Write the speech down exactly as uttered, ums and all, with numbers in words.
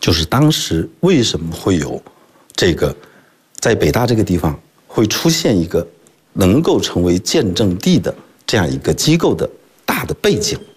就是当时为什么会有这个在北大这个地方会出现一个能够成为鉴证地的这样一个机构的大的背景。